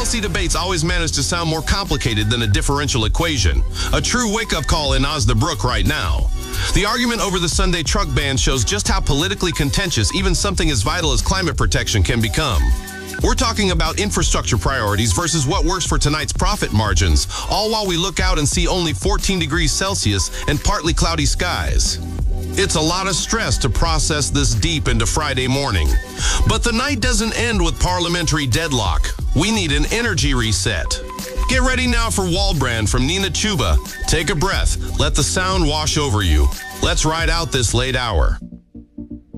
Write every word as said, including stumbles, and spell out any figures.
Policy debates always manage to sound more complicated than a differential equation. A true wake-up call in Osnabrück right now. The argument over the Sunday truck ban shows just how politically contentious even something as vital as climate protection can become. We're talking about infrastructure priorities versus what works for tonight's profit margins, all while we look out and see only fourteen degrees Celsius and partly cloudy skies. It's a lot of stress to process this deep into Friday morning. But the night doesn't end with parliamentary deadlock. We need an energy reset. Get ready now for Waldbrand from Nina Chuba. Take a breath. Let the sound wash over you. Let's ride out this late hour.